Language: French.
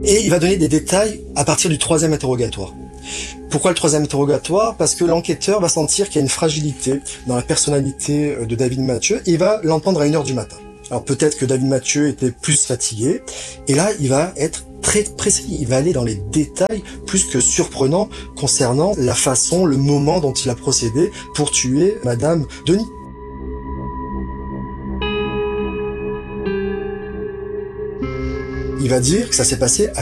Et il va donner des détails à partir du troisième interrogatoire. Pourquoi le troisième interrogatoire? Parce que l'enquêteur va sentir qu'il y a une fragilité dans la personnalité de David Mathieu et il va l'entendre à 1h du matin. Alors peut-être que David Mathieu était plus fatigué, et là il va être très précis, il va aller dans les détails plus que surprenants concernant la façon, le moment dont il a procédé pour tuer Madame Denis. Il va dire que ça s'est passé à